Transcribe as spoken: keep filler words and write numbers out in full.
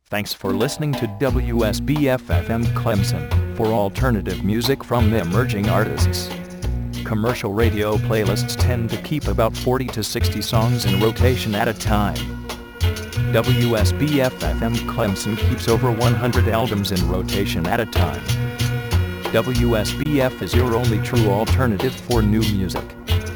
Thanks for listening to W S B F F M Clemson for alternative music from the emerging artists. Commercial radio playlists tend to keep about forty to sixty songs in rotation at a time. W S B F F M Clemson keeps over one hundred albums in rotation at a time. W S B F is your only true alternative for new music.